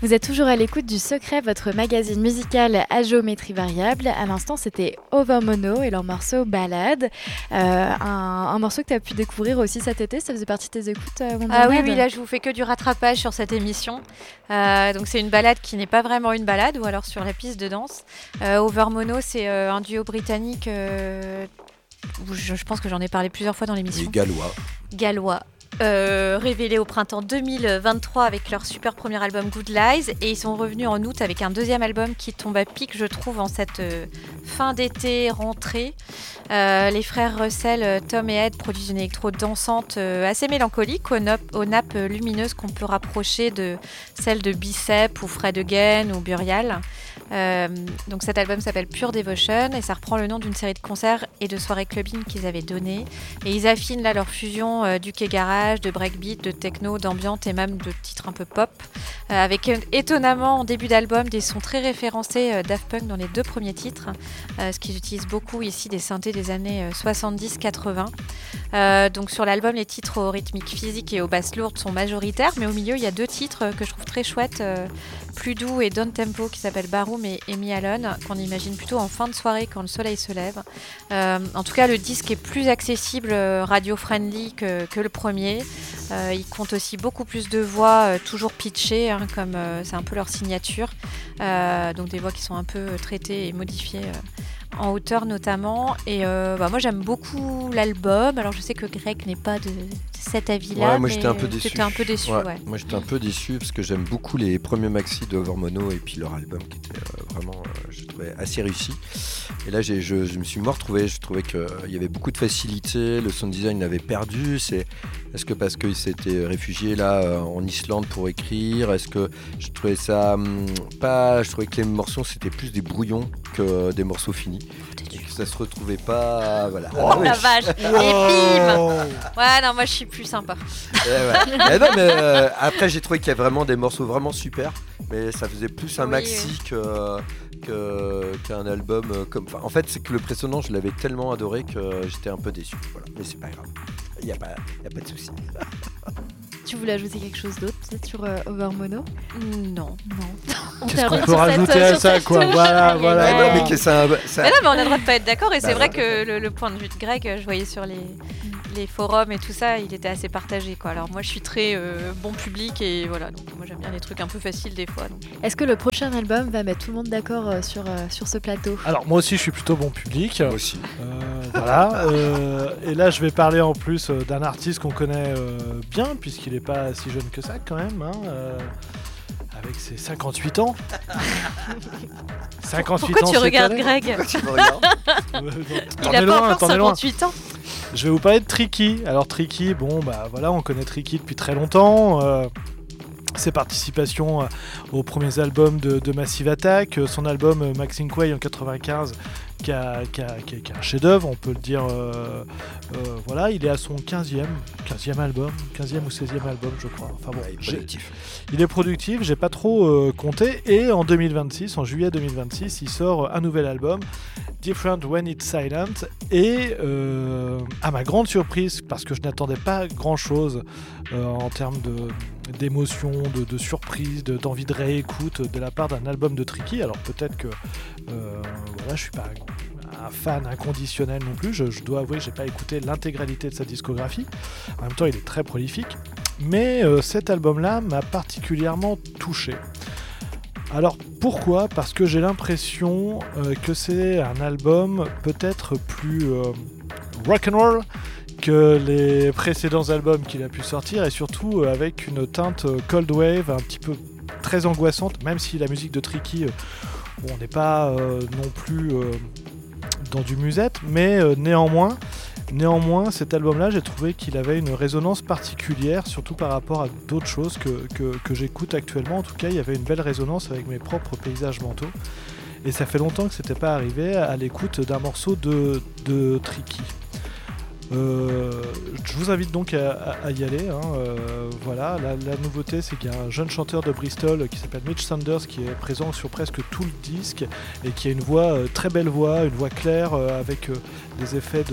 Vous êtes toujours à l'écoute du Secret, votre magazine musical à géométrie variable. À l'instant, c'était Overmono et leur morceau Ballade. Un morceau que tu as pu découvrir aussi cet été. Ça faisait partie de tes écoutes, oui, là je vous fais que du rattrapage sur cette émission. Donc c'est une balade qui n'est pas vraiment une balade, ou alors sur la piste de danse. Overmono, c'est un duo britannique. Je pense que j'en ai parlé plusieurs fois dans l'émission. Oui, Gallois. Révélé au printemps 2023 avec leur super premier album Good Lies, et ils sont revenus en août avec un deuxième album qui tombe à pic, je trouve, en cette fin d'été, rentrée. Les frères Russell, Tom et Ed, produisent une électro dansante assez mélancolique aux nappes lumineuses qu'on peut rapprocher de celles de Bicep ou Fred Again ou Burial. Donc cet album s'appelle Pure Devotion et ça reprend le nom d'une série de concerts et de soirées clubbing qu'ils avaient donné, et ils affinent là leur fusion d'UK Garage, de breakbeat, de techno, d'ambiante et même de titres un peu pop, avec étonnamment en début d'album des sons très référencés Daft Punk dans les deux premiers titres, ce qu'ils utilisent beaucoup ici des synthés des années 70-80. Donc sur l'album, les titres aux rythmiques physiques et aux basses lourdes sont majoritaires, mais au milieu il y a deux titres que je trouve très chouettes, plus doux et down tempo, qui s'appellent Baroom et Me Alone, qu'on imagine plutôt en fin de soirée quand le soleil se lève. En tout cas, le disque est plus accessible, radio-friendly que le premier. Il compte aussi beaucoup plus de voix, toujours pitchées, comme c'est un peu leur signature. Donc des voix qui sont un peu traitées et modifiées en hauteur notamment. Et moi j'aime beaucoup l'album. Alors je sais que Greg n'est pas de cet avis-là, moi mais j'étais un peu déçu. J'étais un peu déçu. Ouais. Moi j'étais un peu déçu parce que j'aime beaucoup les premiers maxi de Overmono et puis leur album qui était vraiment, je trouvais assez réussi. Et là je me suis retrouvé, je trouvais qu'il y avait beaucoup de facilité, le sound design l'avait perdu. Est-ce que parce qu'il s'était réfugié là en Islande pour écrire? Est-ce que je trouvais ça je trouvais que les morceaux c'était plus des brouillons que des morceaux finis. Et que ça se retrouvait pas, voilà. Oh la vache. Et bim. Ouais, non, moi je suis plus sympa. Non, mais après j'ai trouvé qu'il y a vraiment des morceaux vraiment super, mais ça faisait plus un maxi qu'un album comme. En fait, c'est que le précédent, je l'avais tellement adoré que j'étais un peu déçu. Voilà. Mais c'est pas grave. Il y a pas de souci. Tu voulais ajouter quelque chose d'autre peut-être sur Overmono? Non. Qu'est-ce qu'on peut rajouter à ça, quoi? Voilà. Non, mais on a le droit de pas être d'accord, et c'est vrai que le point de vue de Greg, je voyais sur les forums et tout ça, il était assez partagé, quoi. Alors moi je suis très bon public, et voilà, donc moi j'aime bien les trucs un peu faciles des fois. Donc. Est-ce que le prochain album va mettre tout le monde d'accord sur ce plateau? Alors moi aussi je suis plutôt bon public. Moi aussi. Voilà. Et là je vais parler en plus d'un artiste qu'on connaît bien, puisqu'il n'est pas si jeune que ça quand même, avec ses 58 ans. 58 Pourquoi ans. tu regardes Greg? Pourquoi tu me regardes? Il a pas encore 58 ans. Je vais vous parler de Tricky. Alors Tricky, on connaît Tricky depuis très longtemps. Ses participations aux premiers albums de Massive Attack, son album Maxine Quay en 95, qui est un chef-d'œuvre, on peut le dire. Voilà, il est à son 15e album, 15e ou 16e album, je crois. Enfin bon, il est productif, j'ai pas trop compté. Et en 2026, en juillet 2026, il sort un nouvel album, Different When It's Silent. Et à ma grande surprise, parce que je n'attendais pas grand-chose en termes d'émotion, de surprise, d'envie de réécoute de la part d'un album de Tricky. Alors peut-être que je suis pas un fan inconditionnel non plus, je dois avouer que j'ai pas écouté l'intégralité de sa discographie. En même temps, il est très prolifique, mais cet album-là m'a particulièrement touché. Alors pourquoi ? Parce que j'ai l'impression que c'est un album peut-être plus rock'n'roll que les précédents albums qu'il a pu sortir, et surtout avec une teinte cold wave un petit peu très angoissante, même si la musique de Tricky, on n'est pas non plus dans du musette, mais néanmoins, cet album-là, j'ai trouvé qu'il avait une résonance particulière, surtout par rapport à d'autres choses que j'écoute actuellement. En tout cas, il y avait une belle résonance avec mes propres paysages mentaux. Et ça fait longtemps que c'était pas arrivé à l'écoute d'un morceau de Tricky. Je vous invite donc à y aller. Voilà, la nouveauté, c'est qu'il y a un jeune chanteur de Bristol qui s'appelle Mitch Sanders qui est présent sur presque tout le disque et qui a une voix, très belle voix, une voix claire avec des effets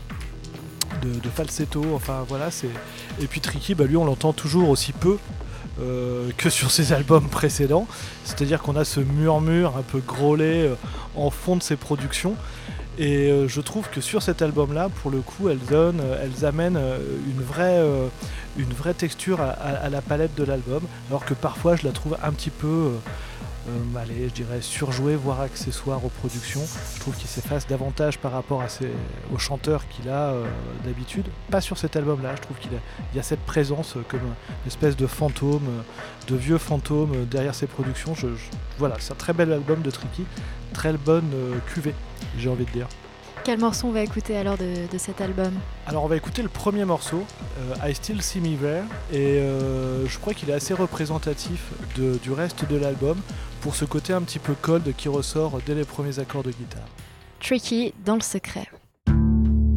de falsetto. Enfin voilà, et puis Tricky, lui on l'entend toujours aussi peu que sur ses albums précédents. C'est-à-dire qu'on a ce murmure un peu grôlé en fond de ses productions. Et je trouve que sur cet album-là, pour le coup, elles amènent une vraie texture à la palette de l'album, alors que parfois je la trouve un petit peu, je dirais surjouée, voire accessoire aux productions. Je trouve qu'il s'efface davantage par rapport aux chanteurs qu'il a d'habitude. Pas sur cet album-là, je trouve qu'il y a cette présence comme une espèce de fantôme, de vieux fantôme derrière ses productions. Voilà, c'est un très bel album de Tricky, très bonne cuvée, j'ai envie de dire. Quel morceau on va écouter alors de cet album ? Alors on va écouter le premier morceau, I Still See Me There, et je crois qu'il est assez représentatif du reste de l'album pour ce côté un petit peu cold qui ressort dès les premiers accords de guitare. Tricky dans le secret.